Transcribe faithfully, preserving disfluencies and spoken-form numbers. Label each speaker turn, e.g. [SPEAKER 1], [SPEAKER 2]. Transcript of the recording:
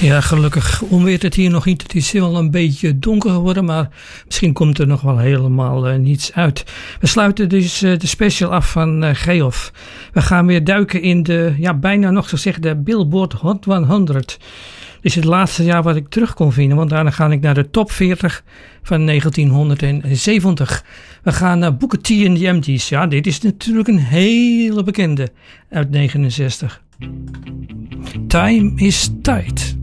[SPEAKER 1] Ja, gelukkig onweert het hier nog niet. Het is wel een beetje donker geworden, maar misschien komt er nog wel helemaal uh, niets uit. We sluiten dus uh, de special af van uh, Geoff. We gaan weer duiken in de, ja, bijna nog zo zeggen, de Billboard Hot honderd. Dit is het laatste jaar wat ik terug kon vinden, want daarna ga ik naar de top veertig van negentienhonderdzeventig. We gaan naar Booker T en de M Ds. Ja, dit is natuurlijk een hele bekende uit negenenzestig. Time is Tight.